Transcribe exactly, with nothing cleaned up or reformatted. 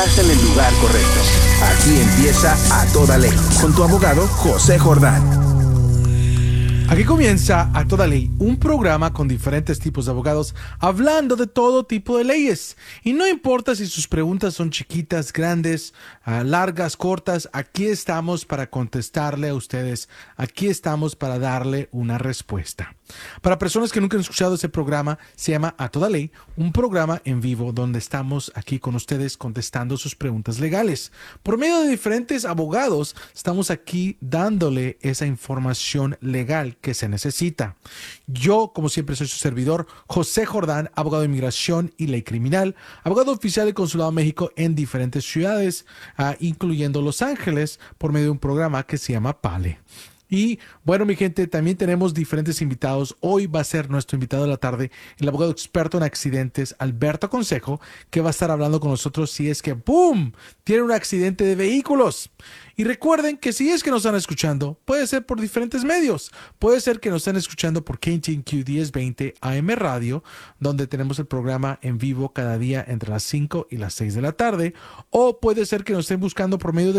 Estás en el lugar correcto. Aquí empieza A Toda Ley con tu abogado José Jordán. Aquí comienza A Toda Ley, un programa con diferentes tipos de abogados hablando de todo tipo de leyes. Y no importa si sus preguntas son chiquitas, grandes, uh, largas, cortas, aquí estamos para contestarle a ustedes. Aquí estamos para darle una respuesta. Para personas que nunca han escuchado ese programa, se llama A Toda Ley, un programa en vivo donde estamos aquí con ustedes contestando sus preguntas legales. Por medio de diferentes abogados, estamos aquí dándole esa información legal que se necesita. Yo, como siempre, soy su servidor, José Jordán, abogado de inmigración y ley criminal, abogado oficial del Consulado de México en diferentes ciudades, uh, incluyendo Los Ángeles, por medio de un programa que se llama PALE. Y bueno, mi gente, también tenemos diferentes invitados. Hoy va a ser nuestro invitado de la tarde, el abogado experto en accidentes, Alberto Consejo, que va a estar hablando con nosotros si es que, ¡boom!, tiene un accidente de vehículos. Y recuerden que si es que nos están escuchando, puede ser por diferentes medios. Puede ser que nos estén escuchando por K T N Q diez veinte A M Radio, donde tenemos el programa en vivo cada día entre las cinco y las seis de la tarde. O puede ser que nos estén buscando por medio de